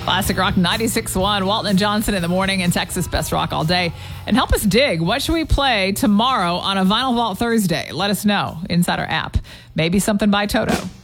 Classic Rock 96.1, Walton and Johnson in the morning, and Texas Best Rock all day. And help us dig. What should we play tomorrow on a Vinyl Vault Thursday? Let us know inside our app. Maybe something by Toto.